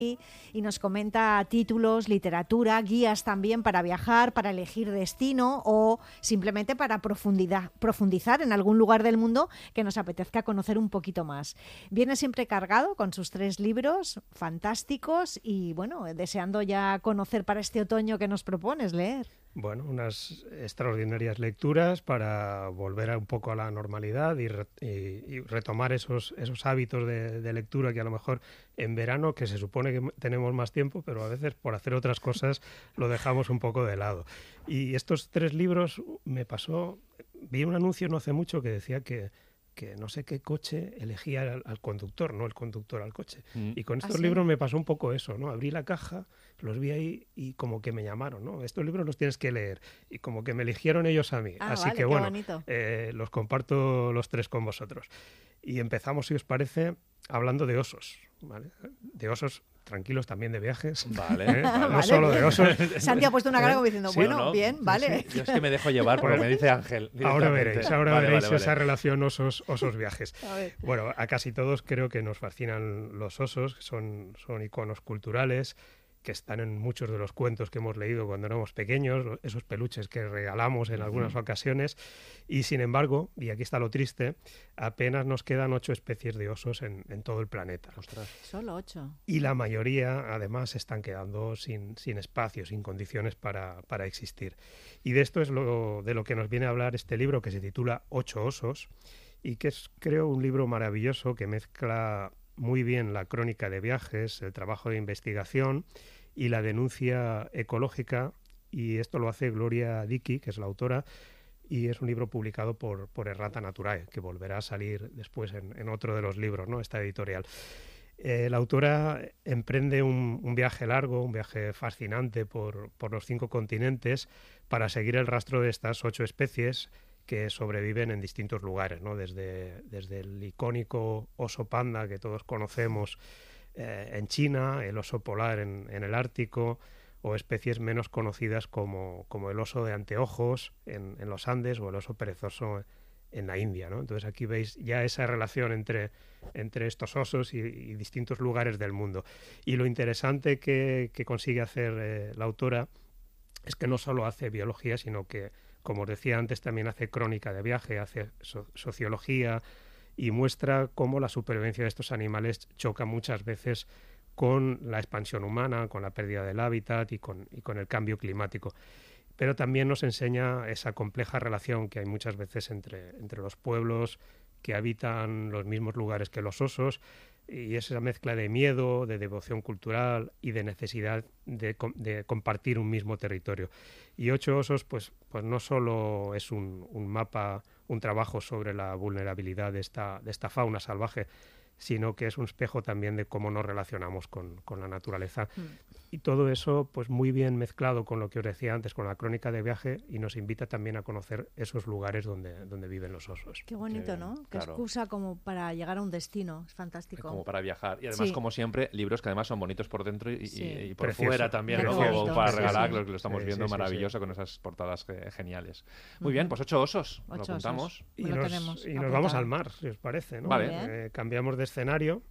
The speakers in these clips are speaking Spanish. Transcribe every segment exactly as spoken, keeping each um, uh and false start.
y nos comenta títulos, literatura, guías también para viajar, para elegir destino o simplemente para profundidad, profundizar en algún lugar del mundo que nos apetezca conocer un poquito más. Viene siempre cargado con sus tres libros fantásticos y bueno, deseando ya conocer para este otoño que nos propones leer. Bueno, unas extraordinarias lecturas para volver a un poco a la normalidad y, re, y, y retomar esos, esos hábitos de, de lectura que a lo mejor en verano, que se supone que tenemos más tiempo, pero a veces por hacer otras cosas lo dejamos un poco de lado. Y estos tres libros me pasó, vi un anuncio no hace mucho que decía que que no sé qué coche elegía al, al conductor, no el conductor al coche. Mm. Y con estos ¿Ah, sí? libros me pasó un poco eso, ¿no? Abrí la caja, los vi ahí y como que me llamaron, ¿no? Estos libros los tienes que leer. Y como que me eligieron ellos a mí. Ah, Así vale, que bueno, eh, los comparto los tres con vosotros. Y empezamos, si os parece, hablando de osos, ¿vale? De osos tranquilos también de viajes. Vale, ¿eh? vale. No Vale, solo bien. de osos. Santi ha puesto una cara como diciendo, Sí, bueno, no, no. bien, vale. Sí, yo es que me dejo llevar por lo que me dice Ángel. Ahora veréis, ahora vale, veréis vale, esa vale. relación osos, osos viajes. A ver. Bueno, a casi todos creo que nos fascinan los osos, que son, son iconos culturales, que están en muchos de los cuentos que hemos leído cuando éramos pequeños, esos peluches que regalamos en algunas uh-huh. ocasiones, y sin embargo, y aquí está lo triste, apenas nos quedan ocho especies de osos en, en todo el planeta. Ostras. Solo ocho. Y la mayoría, además, se están quedando sin, sin espacio, sin condiciones para, para existir. Y de esto es lo, de lo que nos viene a hablar este libro, que se titula Ocho osos, y que es, creo, un libro maravilloso que mezcla muy bien la crónica de viajes, el trabajo de investigación y la denuncia ecológica, y esto lo hace Gloria Dickey, que es la autora, y es un libro publicado por, por Errata Naturae, que volverá a salir después en, en otro de los libros, ¿no? Esta editorial. Eh, la autora emprende un, un viaje largo, un viaje fascinante por, por los cinco continentes para seguir el rastro de estas ocho especies que sobreviven en distintos lugares, ¿no? Desde, desde el icónico oso panda que todos conocemos eh, en China, el oso polar en, en el Ártico, o especies menos conocidas como, como el oso de anteojos en, en los Andes o el oso perezoso en la India, ¿no? Entonces aquí veis ya esa relación entre, entre estos osos y, y distintos lugares del mundo. Y lo interesante que, que consigue hacer eh, la autora es que no solo hace biología, sino que, como os decía antes, también hace crónica de viaje, hace so- sociología y muestra cómo la supervivencia de estos animales choca muchas veces con la expansión humana, con la pérdida del hábitat y con, y con el cambio climático. Pero también nos enseña esa compleja relación que hay muchas veces entre, entre los pueblos que habitan los mismos lugares que los osos, y esa mezcla de miedo, de devoción cultural y de necesidad de, de compartir un mismo territorio. Y Ocho osos, pues, pues no solo es un, un mapa, un trabajo sobre la vulnerabilidad de esta, de esta fauna salvaje, sino que es un espejo también de cómo nos relacionamos con, con la naturaleza. Mm. Y todo eso, pues muy bien mezclado con lo que os decía antes, con la crónica de viaje, y nos invita también a conocer esos lugares donde, donde viven los osos. Qué bonito, Qué ¿no? Qué claro. excusa como para llegar a un destino, es fantástico. Como para viajar. Y además, sí. como siempre, libros que además son bonitos por dentro y, sí. y, y por Precioso. fuera también, Precioso. ¿no? Para sí, regalar, sí. lo que lo estamos sí, viendo sí, maravilloso sí. con esas portadas eh, geniales. Muy uh-huh. bien, pues ocho osos, ocho lo apuntamos. Osos. Y, lo nos, tenemos y nos vamos al mar, si os parece, ¿no? Vale. Eh, cambiamos de escenario.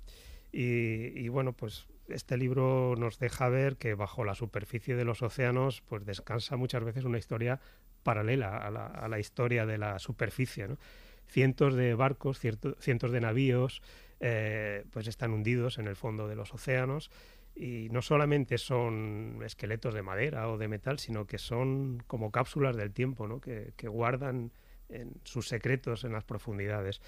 Y, y bueno, pues este libro nos deja ver que bajo la superficie de los océanos pues descansa muchas veces una historia paralela a la, a la historia de la superficie, ¿no? Cientos de barcos, cierto, cientos de navíos eh, pues están hundidos en el fondo de los océanos, y no solamente son esqueletos de madera o de metal, sino que son como cápsulas del tiempo, ¿no? que, que guardan en sus secretos en las profundidades.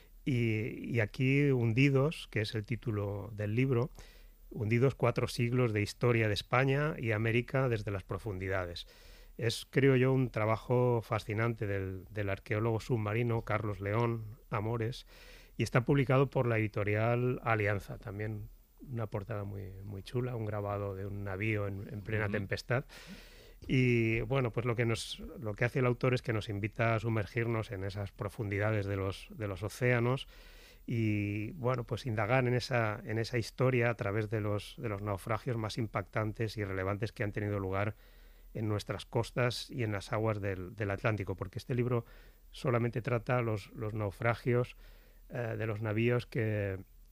Y, y aquí Hundidos, que es el título del libro, Hundidos, cuatro siglos de historia de España y América desde las profundidades. Es, creo yo, un trabajo fascinante del, del arqueólogo submarino Carlos León Amores, y está publicado por la editorial Alianza. También una portada muy, muy chula, un grabado de un navío en, en plena uh-huh. tempestad. Y bueno, pues lo que nos lo que hace el autor es que nos invita a sumergirnos en esas profundidades de los de los océanos y bueno, pues indagar en esa en esa historia a través de los de los naufragios más impactantes y relevantes que han tenido lugar en nuestras costas y en las aguas del, del Atlántico, porque este libro solamente trata los los naufragios eh, de los navíos que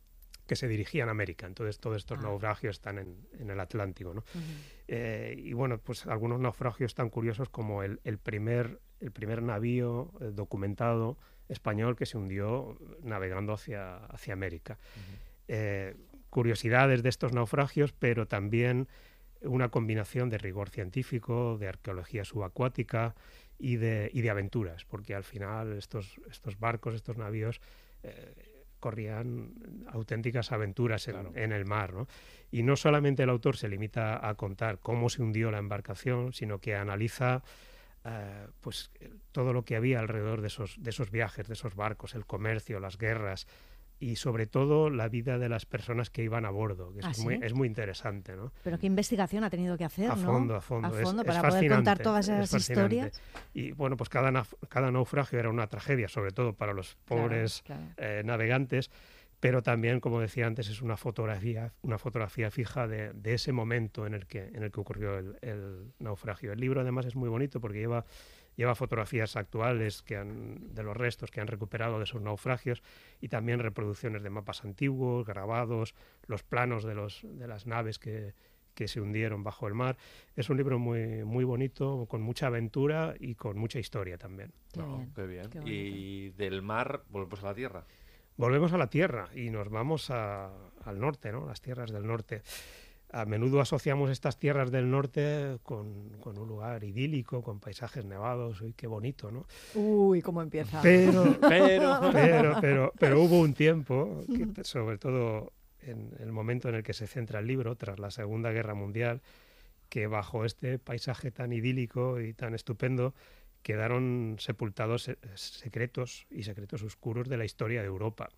que se dirigían a América. Entonces todos estos Ah. naufragios están en, en el Atlántico, ¿no? Ujú. Eh, y bueno, pues algunos naufragios tan curiosos como el, el primer, el primer navío eh, documentado español que se hundió navegando hacia, hacia América. Ujú. Eh, curiosidades de estos naufragios, pero también una combinación de rigor científico, de arqueología subacuática y de, y de aventuras, porque al final estos, estos barcos, estos navíos eh, corrían auténticas aventuras en, Claro. en el mar, ¿no? Y no solamente el autor se limita a contar cómo se hundió la embarcación, sino que analiza eh, pues todo lo que había alrededor de esos, de esos viajes, de esos barcos, el comercio, las guerras y sobre todo la vida de las personas que iban a bordo, que ¿Ah, es, sí? muy, es muy interesante, ¿no? Pero qué investigación ha tenido que hacer, A ¿no? fondo, a fondo. A Es- fondo, es para poder contar fascinante, todas es esas fascinante. historias. Y bueno, pues cada, naf- cada naufragio era una tragedia, sobre todo para los Claro, pobres claro. eh, navegantes, pero también, como decía antes, es una fotografía, una fotografía fija de, de ese momento en el que, en el que ocurrió el, el naufragio. El libro además es muy bonito porque lleva, lleva fotografías actuales que han, de los restos que han recuperado de esos naufragios y también reproducciones de mapas antiguos, grabados, los planos de, los, de las naves que, que se hundieron bajo el mar. Es un libro muy, muy bonito, con mucha aventura y con mucha historia también. Qué No, bien. qué bien. qué bonito. Y del mar volvemos a la tierra. Volvemos a la tierra y nos vamos a- al norte, ¿no? Las tierras del norte. A menudo asociamos estas tierras del norte con, con un lugar idílico, con paisajes nevados. Uy, qué bonito, ¿no? Uy, cómo empieza. Pero, Pero... pero, pero, pero hubo un tiempo, que, sobre todo en el momento en el que se centra el libro, tras la Segunda Guerra Mundial, que bajo este paisaje tan idílico y tan estupendo quedaron sepultados se- secretos y secretos oscuros de la historia de Europa.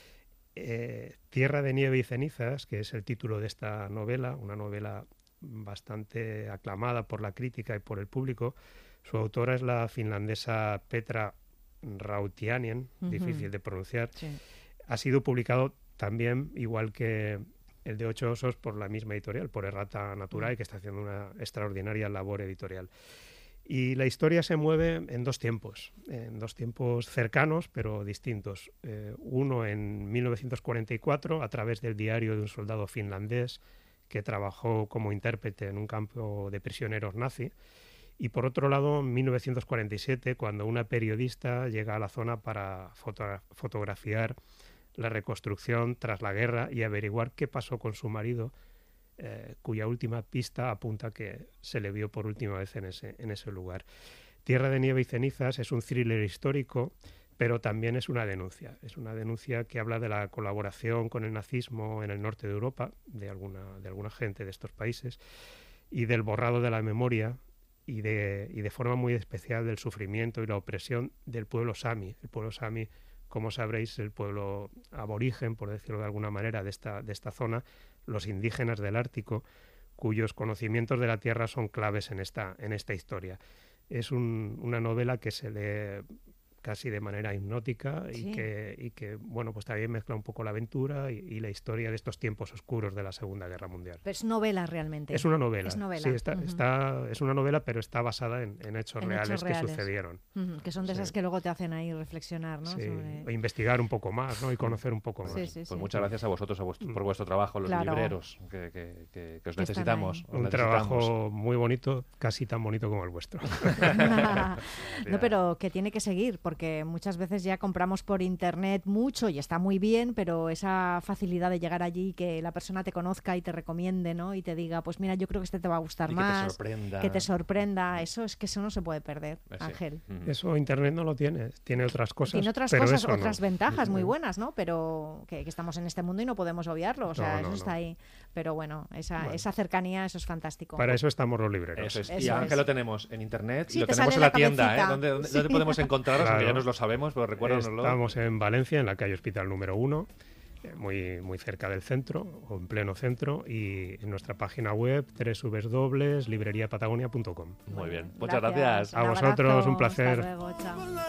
Eh, Tierra de nieve y cenizas, que es el título de esta novela, una novela bastante aclamada por la crítica y por el público. Su autora es la finlandesa Petra Rautiainen, Ujú. difícil de pronunciar. Sí. Ha sido publicado también, igual que el de Ocho Osos, por la misma editorial, por Errata Naturae, que está haciendo una extraordinaria labor editorial. Y la historia se mueve en dos tiempos, en dos tiempos cercanos pero distintos. Eh, uno en mil novecientos cuarenta y cuatro, a través del diario de un soldado finlandés que trabajó como intérprete en un campo de prisioneros nazi. Y por otro lado, en mil novecientos cuarenta y siete, cuando una periodista llega a la zona para fotogra- fotografiar la reconstrucción tras la guerra y averiguar qué pasó con su marido, eh, cuya última pista apunta que se le vio por última vez en ese, en ese lugar. Tierra de nieve y cenizas es un thriller histórico, pero también es una denuncia. Es una denuncia que habla de la colaboración con el nazismo en el norte de Europa, de alguna, de alguna gente de estos países, y del borrado de la memoria y de, y de forma muy especial del sufrimiento y la opresión del pueblo sami. El pueblo sami, como sabréis, el pueblo aborigen, por decirlo de alguna manera, de esta, de esta zona, los indígenas del Ártico, cuyos conocimientos de la tierra son claves en esta, en esta historia. Es un, una novela que se lee casi de manera hipnótica y, Sí. que, y que, bueno, pues también mezcla un poco la aventura y, y la historia de estos tiempos oscuros de la Segunda Guerra Mundial. Pero es novela realmente. Es una novela. Es novela. Sí, está, Ujú. está, es una novela, pero está basada en, en hechos En reales hechos que reales. sucedieron. Ujú, que son de Sí. esas que luego te hacen ahí reflexionar, ¿no? Sí, Sobre- o investigar un poco más, ¿no? Y conocer un poco más. Sí, sí, Pues sí. muchas gracias a vosotros a vuestro- por vuestro trabajo, los Claro. libreros, que, que- que- que os Que están necesitamos. ahí. os Un necesitamos. trabajo muy bonito, casi tan bonito como el vuestro. No, pero que tiene que seguir, porque muchas veces ya compramos por internet mucho y está muy bien, pero esa facilidad de llegar allí, que la persona te conozca y te recomiende, ¿no? Y te diga, pues mira, yo creo que este te va a gustar Y que te más, sorprenda. que te sorprenda. Eso es que eso no se puede perder, Eh, sí. Ángel. Ujú. Eso Internet no lo tiene, tiene otras cosas. Tiene otras pero cosas, eso no. otras ventajas muy Ujú. buenas, ¿no? Pero que, que estamos en este mundo y no podemos obviarlo, o sea, No, no, eso está no. ahí. Pero bueno, esa, Bueno. esa cercanía, eso es fantástico. Para eso estamos los libreros. Eso es. Eso y a es. Ángel lo tenemos en internet Sí, y lo te tenemos sale en la la tienda, ¿eh? cabecita. ¿Dónde, dónde, Sí. dónde podemos encontraros? Aunque ya Claro. nos lo sabemos, pero recuérdanoslo. Estamos en Valencia, en la calle Hospital número uno, eh, muy, muy cerca del centro, o en pleno centro, y en nuestra página web doble u doble u doble u punto librería patagonia punto com. Muy bien. Muchas gracias. A Un vosotros, abrazo, un placer. Hasta luego, chao.